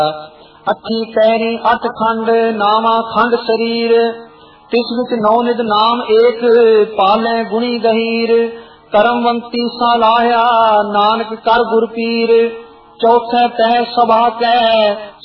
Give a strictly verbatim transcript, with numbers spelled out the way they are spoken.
अठी पैरी अठ खंड नावा खंड शरीर, तिस विच नौ निध नाम एक पाले गुणी गहीर। करमवंती सा लाया नानक कर गुर पीर, चौथे तह सभा कै